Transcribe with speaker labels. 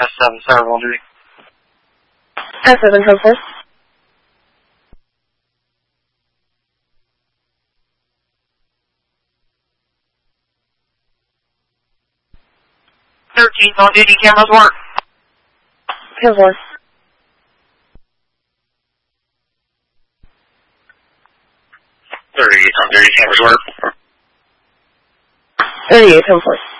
Speaker 1: S7, Sarah on duty.
Speaker 2: S7, code 4.
Speaker 1: On duty, cameras work.
Speaker 2: Code 4.
Speaker 1: 38 on duty, cameras work.
Speaker 2: 38, code 4.